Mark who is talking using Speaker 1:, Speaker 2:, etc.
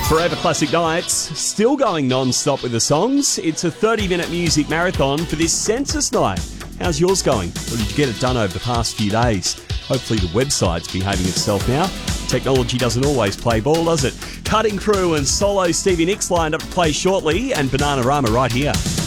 Speaker 1: Forever Classic Nights, still going non-stop with the songs. It's a 30-minute music marathon for this census night. How's yours going? Or did you get it done over the past few days? Hopefully the website's behaving itself now. Technology doesn't always play ball, does it? Cutting Crew and solo Stevie Nicks lined up to play shortly, and Bananarama right here.